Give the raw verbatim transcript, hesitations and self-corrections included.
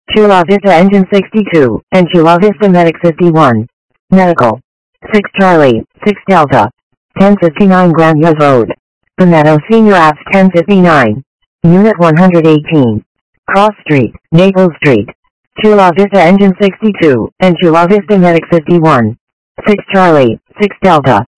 Chula Vista Engine sixty-two, and Chula Vista Medic fifty-one. Medical. six Charlie, six Delta. ten fifty-nine Grandviews Road. Veneto Senior Apps ten fifty-nine. Unit one hundred eighteen. Cross Street, Naples Street. Chula Vista Engine sixty-two, and Chula Vista Medic fifty-one. six Charlie, six Delta.